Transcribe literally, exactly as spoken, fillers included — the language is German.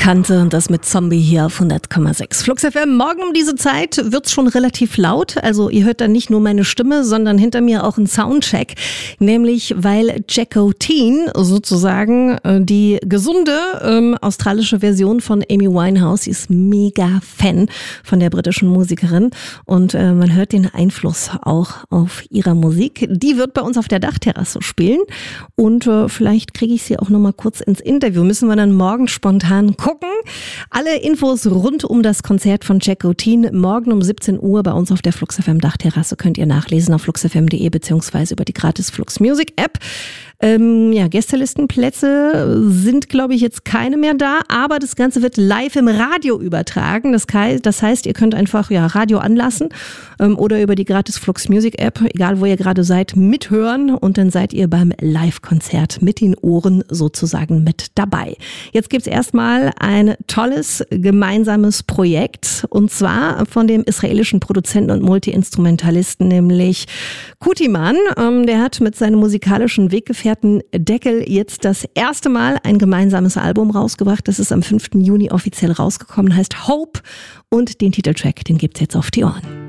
Kante und das mit Zombie hier auf hundert Komma sechs. Flux F M, morgen um diese Zeit wird's schon relativ laut. Also ihr hört dann nicht nur meine Stimme, sondern hinter mir auch einen Soundcheck. Nämlich weil Jacko Teen sozusagen die gesunde ähm, australische Version von Amy Winehouse, sie ist mega Fan von der britischen Musikerin. Und äh, man hört den Einfluss auch auf ihrer Musik. Die wird bei uns auf der Dachterrasse spielen. Und äh, vielleicht kriege ich sie auch nochmal kurz ins Interview. Müssen wir dann morgen spontan gucken. Alle Infos rund um das Konzert von Jacko Teen morgen um siebzehn Uhr bei uns auf der Flux F M Dachterrasse könnt ihr nachlesen auf flux f m punkt de beziehungsweise über die gratis Flux Music App. Ähm, ja, Gästelistenplätze sind, glaube ich, jetzt keine mehr da, aber das Ganze wird live im Radio übertragen. Das, das heißt, ihr könnt einfach ja, Radio anlassen ähm, oder über die gratis Flux Music App, egal wo ihr gerade seid, mithören und dann seid ihr beim Live-Konzert mit den Ohren sozusagen mit dabei. Jetzt gibt's erstmal ein tolles gemeinsames Projekt und zwar von dem israelischen Produzenten und Multi-Instrumentalisten, nämlich Kutiman. Ähm, der hat mit seinem musikalischen Weggefährten Deckel jetzt das erste Mal ein gemeinsames Album rausgebracht. Das ist am fünften Juni offiziell rausgekommen, heißt Hope und den Titeltrack, den gibt's jetzt auf die Ohren.